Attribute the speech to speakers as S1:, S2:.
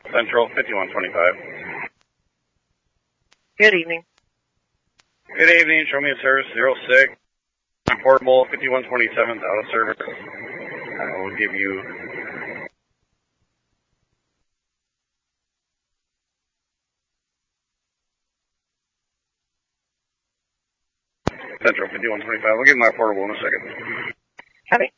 S1: Central 5125.
S2: Good evening.
S1: Good evening. Show me a service 06. Portable 5127 out of service. I will give you Central 5125. I'll give my portable in a second.
S2: Copy.